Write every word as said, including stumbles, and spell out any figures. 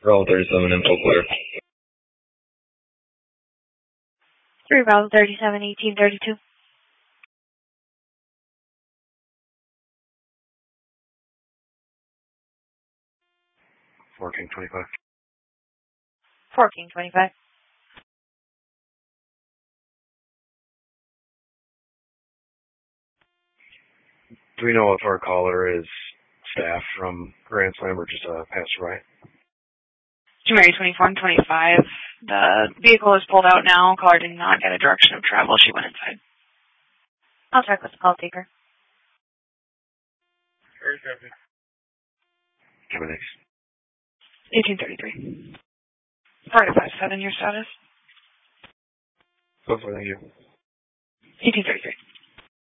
Bravo thirty-seven, info clear. three Bravo thirty-seven, eighteen thirty-two. fourteen twenty-five. fourteen twenty-five. Do we know if our caller is staff from Grand Slam or just a passerby? Mary twenty-four and twenty-five. The vehicle is pulled out now. Caller did not get a direction of travel. She went inside. I'll check with the call taker. Give it next. eighteen thirty-three. Part of five seven, your status? Go for it, thank you. eighteen thirty-three.